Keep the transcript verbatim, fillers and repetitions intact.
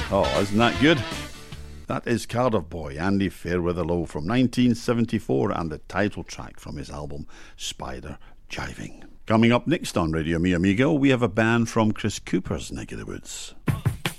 Oh, isn't that good? That is Cardiff boy Andy Fairweatherlow from nineteen seventy-four and the title track from his album Spider Jiving. Coming up next on Radio Mi Amigo, we have a band from Chris Cooper's neck of the woods.